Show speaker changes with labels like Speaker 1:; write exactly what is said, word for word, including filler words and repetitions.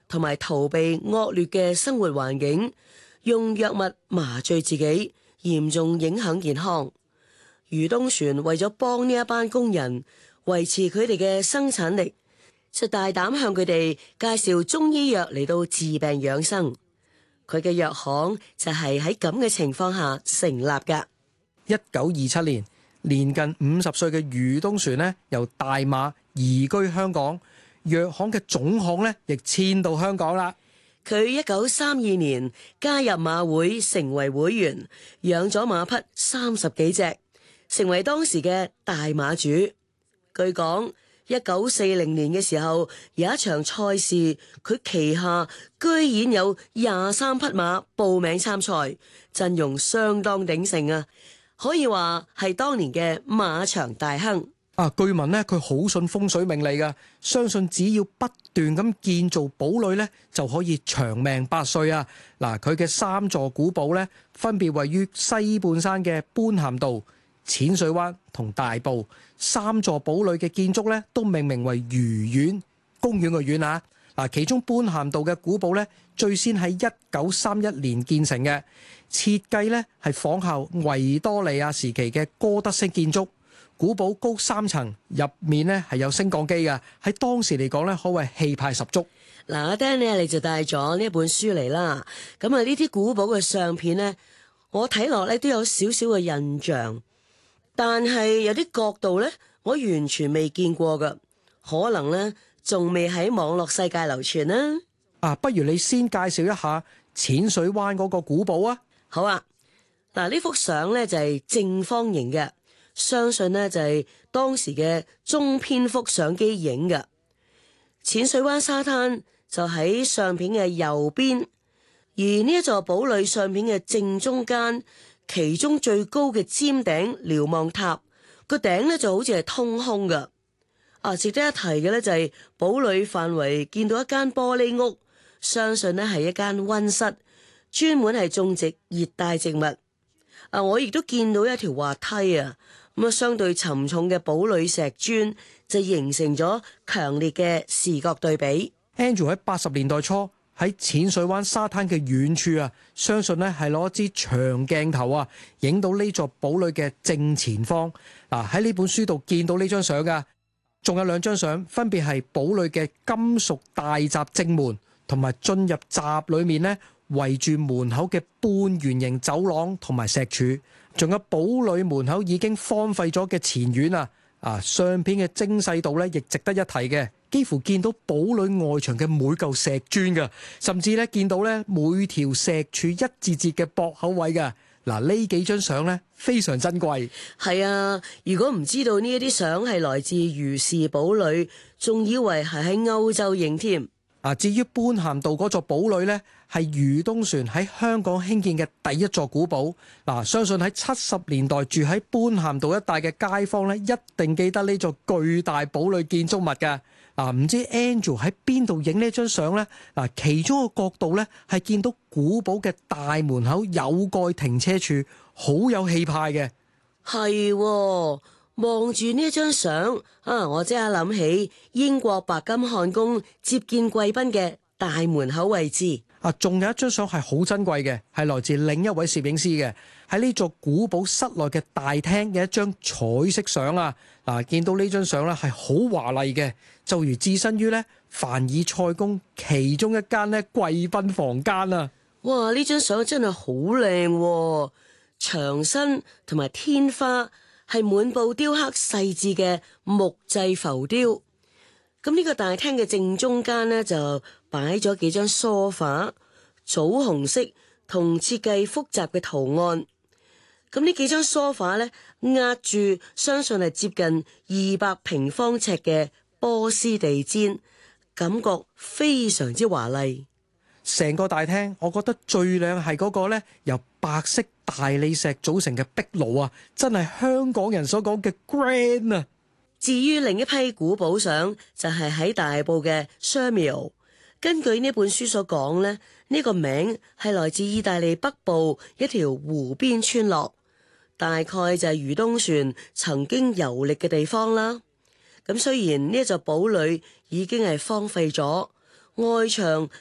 Speaker 1: 同埋逃避惡劣嘅生活環境，用藥物麻醉自己，嚴重影響健康。漁東船為咗幫呢一班工人維持佢哋嘅生產力，就大膽向佢哋介紹中醫藥嚟到治病養生。佢嘅藥行就係喺咁嘅情況下成立㗎。
Speaker 2: 一九二七年，年近五十歲嘅漁東船呢，由大馬移居香港，藥行嘅總行呢亦遷到香港啦。
Speaker 1: 佢一九三二年加入馬會，成為會員，養咗馬匹三十幾隻，成為當時嘅大馬主。據講，一九四零年嘅時候有一場賽事，佢旗下居然有廿三匹馬報名參賽，陣容相當鼎盛啊！可以話係當年嘅馬場大亨。
Speaker 2: 啊，據聞呢，佢好信風水命理㗎，相信只要不斷咁建造堡壘呢，就可以長命百歲啊！嗱，佢嘅三座古堡呢，分別位於西半山嘅般咸道、淺水灣同大埔。三座堡壘嘅建築呢，都命名為魚苑，公園嘅園啊！嗱，其中般咸道嘅古堡呢，最先喺一九三一年建成嘅，設計呢係仿效維多利亞時期嘅哥德式建築。古堡高三層，入面呢係有升降機嘅，喺當時嚟講呢，可謂氣派十足。
Speaker 1: 嗱，阿 Dan 呢，你就帶咗呢一本書嚟啦。咁啊，呢啲古堡嘅相片呢，我睇落呢都有少少嘅印象，但係有啲角度呢，我完全未見過㗎，可能呢仲未喺網絡世界流傳啦。
Speaker 2: 啊，不如你先介紹一下淺水灣嗰個古堡啊。
Speaker 1: 好啊，嗱，呢幅相呢就係正方形嘅。相信呢就係當時嘅中篇幅相機影嘅。淺水灣沙灘就喺相片嘅右邊，而呢一座堡壘相片嘅正中間，其中最高嘅尖頂瞭望塔個頂呢就好似係通空嘅。啊，值得一提嘅呢就係堡壘範圍見到一間玻璃屋，相信呢係一間溫室，專門係種植熱帶植物。啊，我亦都見到一條滑梯啊。咁啊，相對沉重嘅堡壘石磚就形成咗強烈嘅視覺對比。
Speaker 2: Andrew 喺八十年代初喺淺水灣沙灘嘅遠處啊，相信呢係攞一支長鏡頭啊，影到呢座堡壘嘅正前方。嗱，喺呢本書度見到呢張相噶，仲有兩張相，分別係堡壘嘅金屬大閘正門，同埋進入閘裏面呢圍住門口嘅半圓形走廊同埋石柱。仲有堡壘門口已經荒廢咗嘅前院啊！啊，相片嘅精細度咧，亦值得一提嘅，幾乎見到堡壘外牆嘅每嚿石磚噶，甚至咧見到咧每條石柱一節節嘅駁口位噶。嗱，呢幾張相咧非常珍貴。
Speaker 1: 係啊，如果唔知道呢一啲相係來自漁氏堡壘，仲以為係喺歐洲影添。
Speaker 2: 啊，至於般咸道嗰座堡壘呢，係漁東船喺香港興建嘅第一座古堡。嗱，相信喺七十年代住喺般咸道一帶嘅街坊呢，一定記得呢座巨大堡壘建築物㗎。嗱，唔知 Andrew 喺邊度影呢張相呢？嗱，其中個角度呢，係見到古堡嘅大門口有蓋停車處，好有氣派嘅。
Speaker 1: 係喎。望住呢一張相啊，我即刻諗起英國白金漢宮接見貴賓嘅大門口位置
Speaker 2: 啊。仲有一張相係好珍貴嘅，係來自另一位攝影師嘅，喺呢座古堡室內嘅大廳嘅一張彩色相啊。嗱，見到呢張相咧係好華麗嘅，就如置身於咧凡爾賽宮其中一間咧貴賓房間啊。
Speaker 1: 哇！呢張相真係好靚，牆身同埋天花係滿布雕刻細緻嘅木製浮雕。咁呢個大廳嘅正中間呢，就擺咗幾張梳化，棗紅色同設計複雜嘅圖案。咁呢幾張梳化呢，壓住相信係接近二百平方尺嘅波斯地氈，感覺非常之華麗。
Speaker 2: 成個大廳，我覺得最靚係嗰個呢，由白色大理石組成嘅壁爐啊，真係香港人所講嘅 grand 啊！
Speaker 1: 至於另一批古堡相，就係喺大埔嘅 Shermill。根據呢本書所講呢，呢個名係來自意大利北部一條湖邊村落，大概就係漁東船曾經遊歷嘅地方啦。咁雖然呢一座堡壘已經係荒廢咗，外牆